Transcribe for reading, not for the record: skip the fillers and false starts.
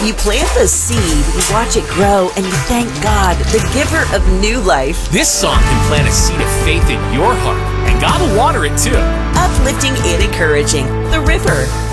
You plant the seed, you watch it grow, and you thank God, the giver of new life. This song can plant a seed of faith in your heart, and God will water it too. Uplifting and encouraging. The River.